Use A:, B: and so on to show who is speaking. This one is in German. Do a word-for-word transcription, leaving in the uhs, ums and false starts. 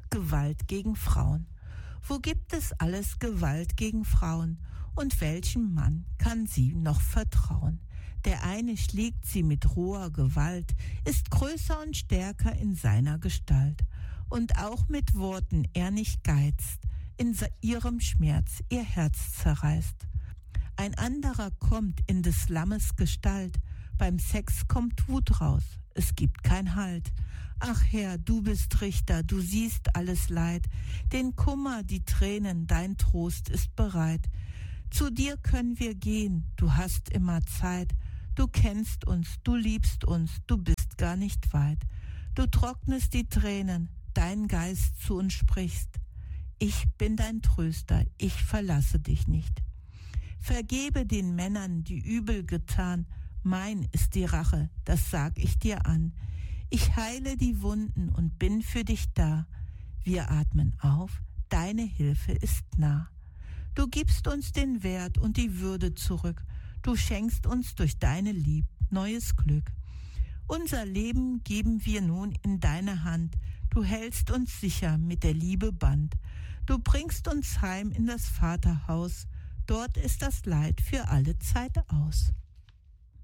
A: ist Gewalt gegen Frauen? Wo gibt es alles Gewalt gegen Frauen? Und welchem Mann kann sie noch vertrauen? Der eine schlägt sie mit roher Gewalt, ist größer und stärker in seiner Gestalt. Und auch mit Worten er nicht geizt, in ihrem Schmerz ihr Herz zerreißt. Ein anderer kommt in des Lammes Gestalt, beim Sex kommt Wut raus, es gibt kein Halt. Ach Herr, du bist Richter, du siehst alles Leid, den Kummer, die Tränen, dein Trost ist bereit. Zu dir können wir gehen, du hast immer Zeit, du kennst uns, du liebst uns, du bist gar nicht weit. Du trocknest die Tränen, dein Geist zu uns sprichst. Ich bin dein Tröster, ich verlasse dich nicht. Vergebe den Männern, die übel getan, mein ist die Rache, das sag ich dir an. Ich heile die Wunden und bin für dich da. Wir atmen auf, deine Hilfe ist nah. Du gibst uns den Wert und die Würde zurück. Du schenkst uns durch deine Lieb neues Glück. Unser Leben geben wir nun in deine Hand. Du hältst uns sicher mit der Liebe Band. Du bringst uns heim in das Vaterhaus. Dort ist das Leid für alle Zeit aus.